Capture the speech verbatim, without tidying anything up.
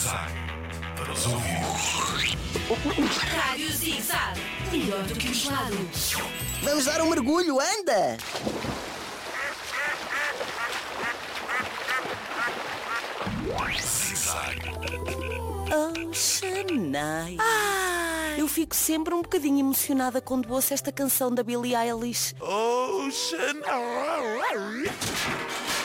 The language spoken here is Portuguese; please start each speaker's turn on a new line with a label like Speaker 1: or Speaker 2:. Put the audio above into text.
Speaker 1: Zig-Zag para os ouvidos.
Speaker 2: Rádio Zig-Zag, melhor do que um gelado.
Speaker 3: Vamos dar um mergulho, anda!
Speaker 1: Zig-Zag.
Speaker 4: Oh, Shania. Ai, eu fico sempre um bocadinho emocionada quando ouço esta canção da Billie Eilish.
Speaker 1: Oh, Shania.